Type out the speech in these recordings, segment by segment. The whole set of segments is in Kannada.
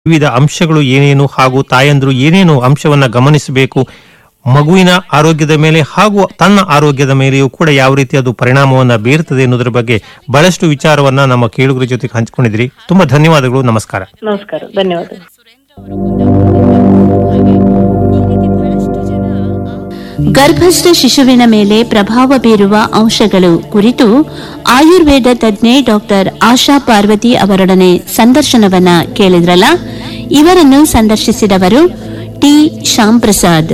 ವಿವಿಧ ಅಂಶಗಳು ಏನೇನು ಹಾಗೂ ತಾಯಂದ್ರು ಏನೇನು ಅಂಶವನ್ನ ಗಮನಿಸಬೇಕು, ಮಗುವಿನ ಆರೋಗ್ಯದ ಮೇಲೆ ಹಾಗೂ ತನ್ನ ಆರೋಗ್ಯದ ಮೇಲೆಯೂ ಕೂಡ ಯಾವ ರೀತಿ ಅದು ಪರಿಣಾಮವನ್ನ ಬೀರ್ತದೆ ಎನ್ನುವುದರ ಬಗ್ಗೆ ಬಹಳಷ್ಟು ವಿಚಾರವನ್ನ ನಮ್ಮ ಕೇಳುಗರ ಜೊತೆಗೆ ಹಂಚಿಕೊಂಡಿದ್ರಿ. ತುಂಬಾ ಧನ್ಯವಾದಗಳು. ನಮಸ್ಕಾರ. ನಮಸ್ಕಾರ, ಧನ್ಯವಾದಗಳು. ಗರ್ಭಸ್ಥ ಶಿಶುವಿನ ಮೇಲೆ ಪ್ರಭಾವ ಬೀರುವ ಅಂಶಗಳು ಕುರಿತು ಆಯುರ್ವೇದ ತಜ್ಞೆ ಡಾಕ್ಟರ್ ಆಶಾ ಪಾರ್ವತಿ ಅವರೊಡನೆ ಸಂದರ್ಶನವನ್ನ ಕೇಳಿದ್ರಲ್ಲ. ಇವರನ್ನು ಸಂದರ್ಶಿಸಿದವರು ಟಿ ಶ್ಯಾಮ್ ಪ್ರಸಾದ್.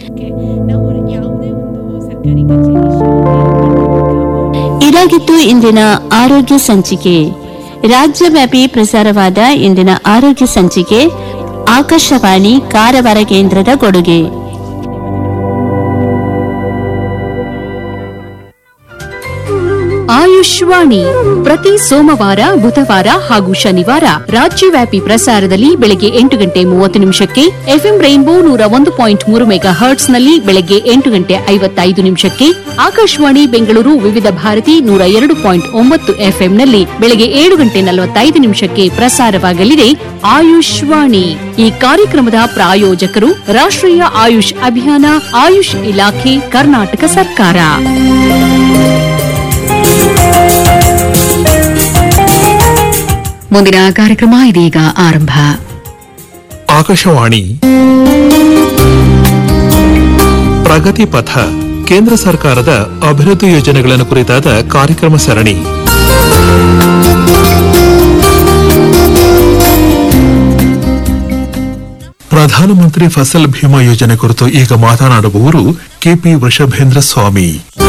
ಇದಾಗಿತ್ತು ಇಂದಿನ ಆರೋಗ್ಯ ಸಂಚಿಕೆ. ರಾಜ್ಯವ್ಯಾಪಿ ಪ್ರಸಾರವಾದ ಇಂದಿನ ಆರೋಗ್ಯ ಸಂಚಿಕೆ ಆಕಾಶವಾಣಿ ಕಾರವಾರ ಕೇಂದ್ರದ ಕೊಡುಗೆ. ಆಯುಷ್ವಾಣಿ ಪ್ರತಿ ಸೋಮವಾರ, ಬುಧವಾರ ಹಾಗೂ ಶನಿವಾರ ರಾಜ್ಯವ್ಯಾಪಿ ಪ್ರಸಾರದಲ್ಲಿ ಬೆಳಗ್ಗೆ 8:30 ಎಫ್ಎಂ ರೈನ್ಬೋ 101.3 ಮೆಗಾ ಹರ್ಟ್ಸ್ನಲ್ಲಿ ಬೆಳಗ್ಗೆ 8:55 ಆಕಾಶವಾಣಿ ಬೆಂಗಳೂರು ವಿವಿಧ ಭಾರತಿ 102.9 ಎಫ್ಎಂನಲ್ಲಿ ಬೆಳಗ್ಗೆ 7:45 ಪ್ರಸಾರವಾಗಲಿದೆ ಆಯುಷ್ವಾಣಿ. ಈ ಕಾರ್ಯಕ್ರಮದ ಪ್ರಾಯೋಜಕರು ರಾಷ್ಟ್ರೀಯ ಆಯುಷ್ ಅಭಿಯಾನ, ಆಯುಷ್ ಇಲಾಖೆ, ಕರ್ನಾಟಕ ಸರ್ಕಾರ. ಮುಂದಿನ ಕಾರ್ಯಕ್ರಮ ಇದೀಗ ಆರಂಭ. ಆಕಾಶವಾಣಿ ಪ್ರಗತಿ ಪಥ, ಕೇಂದ್ರ ಸರ್ಕಾರದ ಅಭಿವೃದ್ಧಿ ಯೋಜನೆಗಳನ್ನು ಕುರಿತಾದ ಕಾರ್ಯಕ್ರಮ ಸರಣಿ. ಪ್ರಧಾನಮಂತ್ರಿ ಫಸಲ್ ಭೀಮಾ ಯೋಜನೆ ಕುರಿತು ಈಗ ಮಾತನಾಡುವವರು ಕೆಪಿ ವೃಷಭೇಂದ್ರ ಸ್ವಾಮಿ.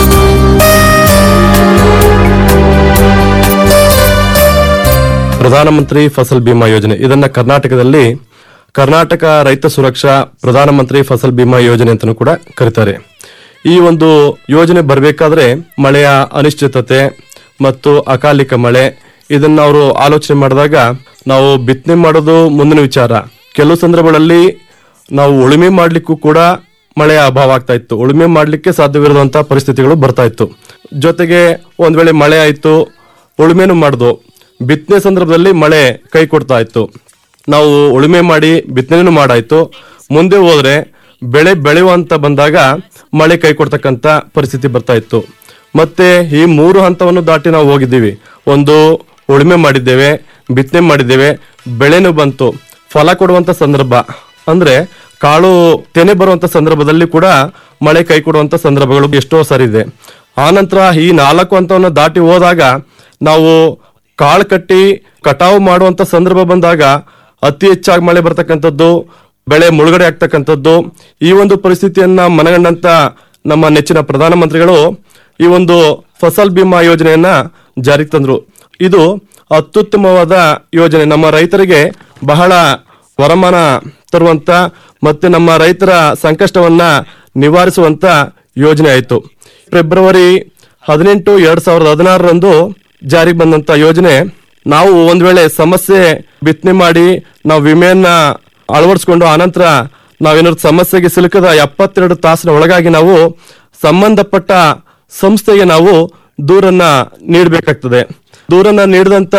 ಪ್ರಧಾನಮಂತ್ರಿ ಫಸಲ್ ಬಿಮಾ ಯೋಜನೆ, ಇದನ್ನ ಕರ್ನಾಟಕದಲ್ಲಿ ಕರ್ನಾಟಕ ರೈತ ಸುರಕ್ಷಾ ಪ್ರಧಾನಮಂತ್ರಿ ಫಸಲ್ ಬಿಮಾ ಯೋಜನೆ ಅಂತಲೂ ಕೂಡ ಕರೀತಾರೆ. ಈ ಒಂದು ಯೋಜನೆ ಬರಬೇಕಾದ್ರೆ ಮಳೆಯ ಅನಿಶ್ಚಿತತೆ ಮತ್ತು ಅಕಾಲಿಕ ಮಳೆ, ಇದನ್ನ ಅವರು ಆಲೋಚನೆ ಮಾಡಿದಾಗ ನಾವು ಬಿತ್ತನೆ ಮಾಡೋದು ಮುಂದಿನ ವಿಚಾರ. ಕೆಲವು ಸಂದರ್ಭಗಳಲ್ಲಿ ನಾವು ಉಳುಮೆ ಮಾಡ್ಲಿಕ್ಕೂ ಕೂಡ ಮಳೆಯ ಅಭಾವ ಆಗ್ತಾ ಇತ್ತು, ಉಳುಮೆ ಮಾಡ್ಲಿಕ್ಕೆ ಸಾಧ್ಯವಿರುವಂತಹ ಪರಿಸ್ಥಿತಿಗಳು ಬರ್ತಾ ಇತ್ತು. ಜೊತೆಗೆ ಒಂದ್ ವೇಳೆ ಮಳೆ ಆಯ್ತು, ಉಳುಮೆನೂ ಮಾಡ್ದು, ಬಿತ್ತನೆ ಸಂದರ್ಭದಲ್ಲಿ ಮಳೆ ಕೈ ಕೊಡ್ತಾ ಇತ್ತು, ನಾವು ಉಳುಮೆ ಮಾಡಿ ಬಿತ್ತನೆನೂ ಮಾಡಾಯ್ತು. ಮುಂದೆ ಹೋದ್ರೆ ಬೆಳೆ ಬೆಳೆಯುವಂತ ಬಂದಾಗ ಮಳೆ ಕೈ ಕೊಡ್ತಕ್ಕಂತ ಪರಿಸ್ಥಿತಿ ಬರ್ತಾ ಇತ್ತು. ಮತ್ತೆ ಈ 3 ಹಂತವನ್ನು ದಾಟಿ ನಾವು ಹೋಗಿದ್ದೀವಿ. ಒಂದು ಉಳುಮೆ ಮಾಡಿದ್ದೇವೆ, ಬಿತ್ತನೆ ಮಾಡಿದ್ದೇವೆ, ಬೆಳೆನೂ ಬಂತು, ಫಲ ಕೊಡುವಂತ ಸಂದರ್ಭ ಅಂದ್ರೆ ಕಾಳು ತೆನೆ ಬರುವಂತ ಸಂದರ್ಭದಲ್ಲಿ ಕೂಡ ಮಳೆ ಕೈ ಕೊಡುವಂತ ಸಂದರ್ಭಗಳು ಎಷ್ಟೋ ಸರಿ ಇದೆ. ಆನಂತರ ಈ 4 ಹಂತವನ್ನು ದಾಟಿ ಹೋದಾಗ ನಾವು ಕಾಳು ಕಟ್ಟಿ ಕಟಾವು ಮಾಡುವಂತ ಸಂದರ್ಭ ಬಂದಾಗ ಅತಿ ಹೆಚ್ಚಾಗಿ ಮಳೆ ಬರ್ತಕ್ಕಂಥದ್ದು, ಬೆಳೆ ಮುಳುಗಡೆ ಆಗ್ತಕ್ಕಂಥದ್ದು. ಈ ಒಂದು ಪರಿಸ್ಥಿತಿಯನ್ನ ಮನಗಂಡಂತ ನಮ್ಮ ನೆಚ್ಚಿನ ಪ್ರಧಾನಮಂತ್ರಿಗಳು ಈ ಒಂದು ಫಸಲ್ ಬಿಮಾ ಯೋಜನೆಯನ್ನ ಜಾರಿಗೆ ತಂದ್ರು. ಇದು ಅತ್ಯುತ್ತಮವಾದ ಯೋಜನೆ, ನಮ್ಮ ರೈತರಿಗೆ ಬಹಳ ವರಮಾನ ತರುವಂತ ಮತ್ತೆ ನಮ್ಮ ರೈತರ ಸಂಕಷ್ಟವನ್ನ ನಿವಾರಿಸುವಂತ ಯೋಜನೆ ಆಯಿತು. ಫೆಬ್ರವರಿ 18, 2016 ಜಾರಿಗೆ ಬಂದಂತ ಯೋಜನೆ. ನಾವು ಒಂದ್ ವೇಳೆ ಸಮಸ್ಯೆ ಬಿತ್ತನೆ ಮಾಡಿ ನಾವು ವಿಮೆಯನ್ನ ಅಳವಡಿಸಿಕೊಂಡು ಆನಂತರ ನಾವೇನಾದ್ರು ಸಮಸ್ಯೆಗೆ ಸಿಲುಕದ 72 ತಾಸಿನ ಒಳಗಾಗಿ ನಾವು ಸಂಬಂಧಪಟ್ಟ ಸಂಸ್ಥೆಗೆ ನಾವು ದೂರನ್ನ ನೀಡಬೇಕಾಗ್ತದೆ. ದೂರನ್ನ ನೀಡಿದಂತ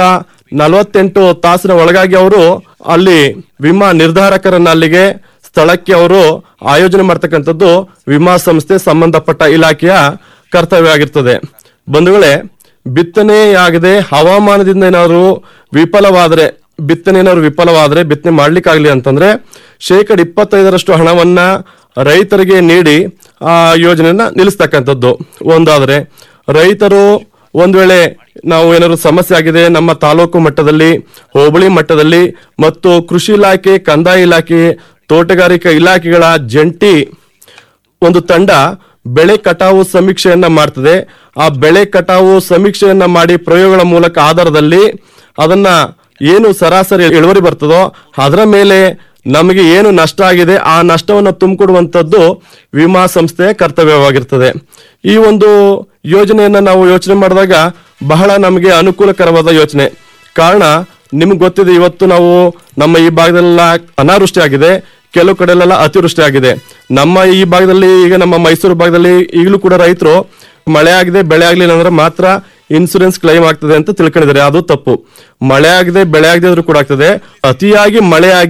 48 ತಾಸಿನ ಒಳಗಾಗಿ ಅವರು ಅಲ್ಲಿ ವಿಮಾ ನಿರ್ಧಾರಕರನ್ನ ಅಲ್ಲಿಗೆ ಸ್ಥಳಕ್ಕೆ ಅವರು ಆಯೋಜನೆ ಮಾಡ್ತಕ್ಕಂಥದ್ದು ವಿಮಾ ಸಂಸ್ಥೆ ಸಂಬಂಧಪಟ್ಟ ಇಲಾಖೆಯ ಕರ್ತವ್ಯ ಆಗಿರ್ತದೆ. ಬಂಧುಗಳೇ, ಬಿತ್ತನೆಯಾಗದೆ ಹವಾಮಾನದಿಂದ ಏನಾದ್ರು ವಿಫಲವಾದ್ರೆ, ಬಿತ್ತನೆ ಮಾಡ್ಲಿಕ್ಕಾಗ್ಲಿ ಅಂತಂದ್ರೆ 25% ಹಣವನ್ನ ರೈತರಿಗೆ ನೀಡಿ ಆ ಯೋಜನೆಯನ್ನ ನಿಲ್ಲಿಸ್ತಕ್ಕಂಥದ್ದು ಒಂದಾದ್ರೆ. ರೈತರು ಒಂದ್ ವೇಳೆ ನಾವು ಏನಾದ್ರು ಸಮಸ್ಯೆ ಆಗಿದೆ, ನಮ್ಮ ತಾಲೂಕು ಮಟ್ಟದಲ್ಲಿ, ಹೋಬಳಿ ಮಟ್ಟದಲ್ಲಿ ಮತ್ತು ಕೃಷಿ ಇಲಾಖೆ, ಕಂದಾಯ ಇಲಾಖೆ, ತೋಟಗಾರಿಕಾ ಇಲಾಖೆಗಳ ಜಂಟಿ ಒಂದು ತಂಡ ಬೆಳೆ ಕಟಾವು ಸಮೀಕ್ಷೆಯನ್ನ ಮಾಡ್ತದೆ. ಆ ಬೆಳೆ ಕಟಾವು ಸಮೀಕ್ಷೆಯನ್ನ ಮಾಡಿ ಪ್ರಯೋಗಗಳ ಮೂಲಕ ಆಧಾರದಲ್ಲಿ ಅದನ್ನ ಏನು ಸರಾಸರಿ ಇಳುವರಿ ಬರ್ತದೋ ಅದರ ಮೇಲೆ ನಮಗೆ ಏನು ನಷ್ಟ ಆಗಿದೆ ಆ ನಷ್ಟವನ್ನು ತುಂಬಿಕೊಡುವಂತದ್ದು ವಿಮಾ ಸಂಸ್ಥೆಯ ಕರ್ತವ್ಯವಾಗಿರ್ತದೆ. ಈ ಒಂದು ಯೋಜನೆಯನ್ನ ನಾವು ಯೋಚನೆ ಮಾಡಿದಾಗ ಬಹಳ ನಮಗೆ ಅನುಕೂಲಕರವಾದ ಯೋಚನೆ. ಕಾರಣ ನಿಮ್ಗೆ ಗೊತ್ತಿದೆ, ಇವತ್ತು ನಾವು ನಮ್ಮ ಈ ಭಾಗದಲ್ಲೆಲ್ಲ ಅನಾವೃಷ್ಟಿ ಆಗಿದೆ, ಕೆಲವು ಕಡೆಲೆಲ್ಲ ಅತಿವೃಷ್ಟಿ ಆಗಿದೆ. ನಮ್ಮ ಈ ಭಾಗದಲ್ಲಿ, ಈಗ ನಮ್ಮ ಮೈಸೂರು ಭಾಗದಲ್ಲಿ ಈಗಲೂ ಕೂಡ ರೈತರು ಮಳೆ ಆಗಿದೆ, ಬೆಳೆ ಆಗ್ಲಿಲ್ಲ ಅಂದ್ರೆ ಮಾತ್ರ ಇನ್ಸೂರೆನ್ಸ್ ಕ್ಲೈಮ್ ಆಗ್ತದೆ ಅಂತ ತಿಳ್ಕೊಂಡಿದ್ದಾರೆ. ಅದು ತಪ್ಪು. ಮಳೆ ಆಗದೆ ಬೆಳೆ ಆಗದೆ ಆದ್ರೂ ಕೂಡ ಆಗ್ತದೆ. ಅತಿಯಾಗಿ ಮಳೆ ಆಗಿ